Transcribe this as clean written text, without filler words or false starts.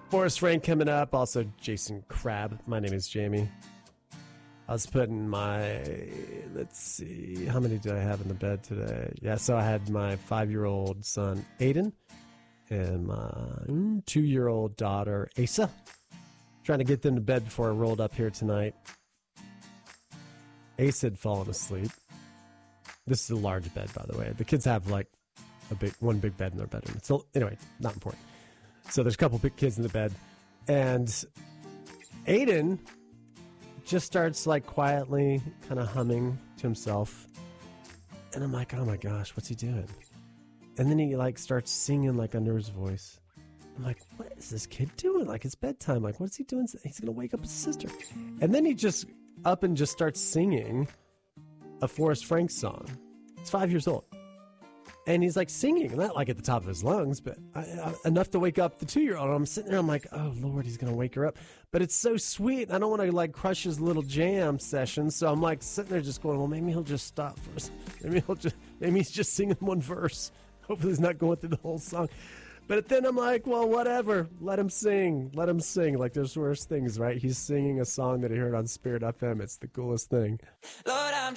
Forrest Frank coming up. Also, Jason Crabb. My name is Jamie. I was putting let's see, how many did I have in the bed today? Yeah, so I had my 5-year-old son, Aiden, and my 2-year-old daughter, Asa. Trying to get them to bed before I rolled up here tonight. Asa had fallen asleep. This is a large bed, by the way. The kids have like one big bed in their bedroom. So anyway, not important. So there's a couple big kids in the bed. And Aiden just starts like quietly kind of humming to himself. And I'm like, oh my gosh, what's he doing? And then he like starts singing like under his voice. I'm like, what is this kid doing? Like, it's bedtime. Like, what's he doing? He's going to wake up his sister. And then he just up and just starts singing a Forrest Frank song. He's 5 years old. And he's like singing, not like at the top of his lungs, but enough to wake up the 2-year-old. I'm sitting there, I'm like, oh Lord, he's going to wake her up. But it's so sweet. I don't want to like crush his little jam session. So I'm like sitting there just going, well, maybe he'll just stop for us. Maybe he's just singing one verse. Hopefully he's not going through the whole song. But then I'm like, well, whatever. Let him sing. Let him sing. Like, there's worse things, right? He's singing a song that he heard on Spirit FM. It's the coolest thing. Lord, I'm